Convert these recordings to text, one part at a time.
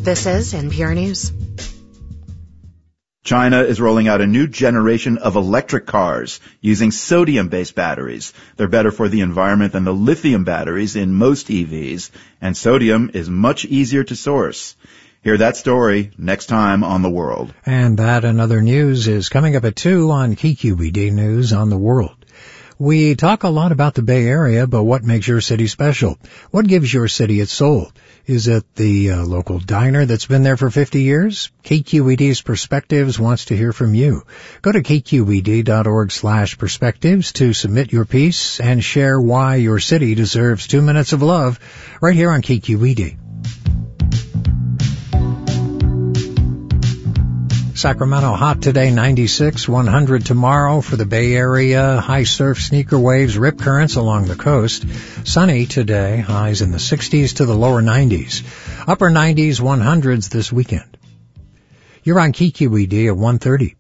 This is NPR News. China is rolling out a new generation of electric cars using sodium-based batteries. They're better for the environment than the lithium batteries in most EVs, and sodium is much easier to source. Hear that story next time on The World. And that and other news is coming up at 2 on KQED News on The World. We talk a lot about the Bay Area, but what makes your city special? What gives your city its soul? Is it the local diner that's been there for 50 years? KQED's Perspectives wants to hear from you. Go to kqed.org/perspectives to submit your piece and share why your city deserves 2 minutes of love right here on KQED. Sacramento hot today, 96, 100 tomorrow for the Bay Area. High surf, sneaker waves, rip currents along the coast. Sunny today, highs in the 60s to the lower 90s. Upper 90s, 100s this weekend. You're on KQED at 1:30.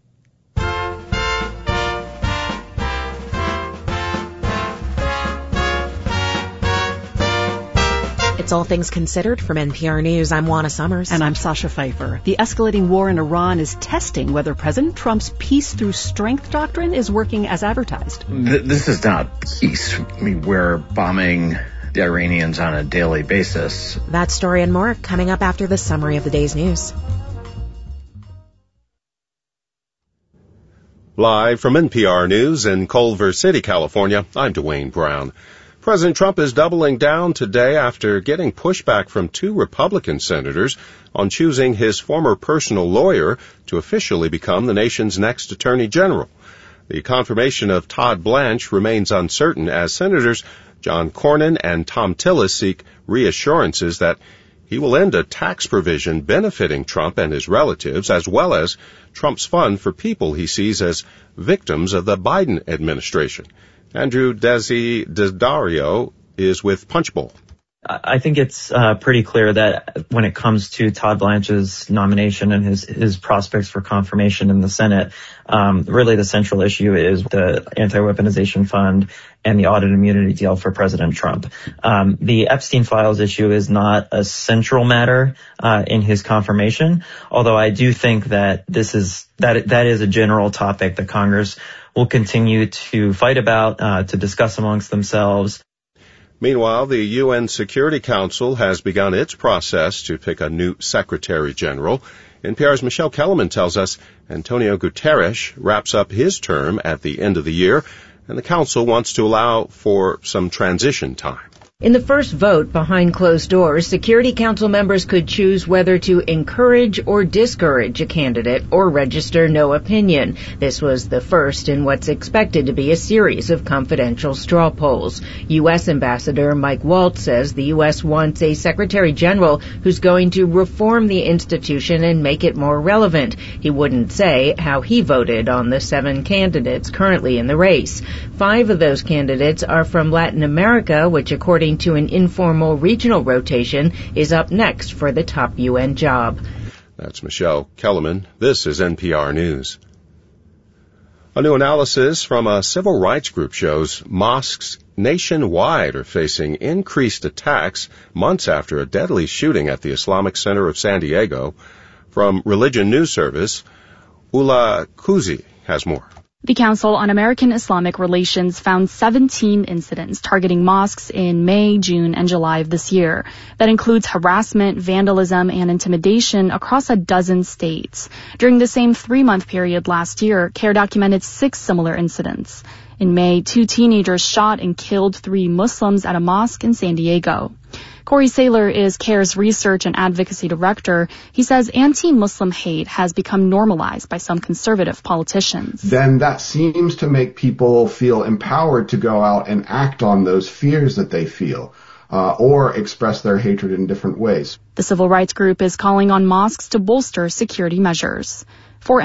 It's All Things Considered from NPR News. I'm Juana Summers. And I'm Sasha Pfeiffer. The escalating war in Iran is testing whether President Trump's peace through strength doctrine is working as advertised. This is not peace. I mean, we're bombing the Iranians on a daily basis. That story and more coming up after the summary of the day's news. Live from NPR News in Culver City, California, I'm Dwayne Brown. President Trump is doubling down today after getting pushback from 2 Republican senators on choosing his former personal lawyer to officially become the nation's next attorney general. The confirmation of Todd Blanche remains uncertain as Senators John Cornyn and Thom Tillis seek reassurances that he will end a tax provision benefiting Trump and his relatives, as well as Trump's fund for people he sees as victims of the Biden administration. Andrew Desidario is with Punchbowl. I think it's pretty clear that when it comes to Todd Blanche's nomination and his prospects for confirmation in the Senate, really the central issue is the anti-weaponization fund and the audit immunity deal for President Trump. The Epstein files issue is not a central matter in his confirmation, although I do think that that is a general topic that Congress will continue to fight about, to discuss amongst themselves. Meanwhile, the UN Security Council has begun its process to pick a new Secretary General. NPR's Michelle Kellerman tells us Antonio Guterres wraps up his term at the end of the year, and the Council wants to allow for some transition time. In the first vote behind closed doors, Security Council members could choose whether to encourage or discourage a candidate or register no opinion. This was the first in what's expected to be a series of confidential straw polls. U.S. Ambassador Mike Waltz says the U.S. wants a Secretary General who's going to reform the institution and make it more relevant. He wouldn't say how he voted on the 7 candidates currently in the race. 5 of those candidates are from Latin America, which according to an informal regional rotation is up next for the top UN job. That's Michelle Kellerman. This is NPR News. A new analysis from a civil rights group shows mosques nationwide are facing increased attacks months after a deadly shooting at the Islamic Center of San Diego. From Religion News Service, Ula Kuzi has more. The Council on American Islamic Relations found 17 incidents targeting mosques in May, June, and July of this year. That includes harassment, vandalism, and intimidation across a dozen states. During the same 3-month period last year, CARE documented 6 similar incidents. In May, 2 teenagers shot and killed 3 Muslims at a mosque in San Diego. Corey Saylor is CARE's research and advocacy director. He says anti-Muslim hate has become normalized by some conservative politicians. Then that seems to make people feel empowered to go out and act on those fears that they feel, or express their hatred in different ways. The civil rights group is calling on mosques to bolster security measures.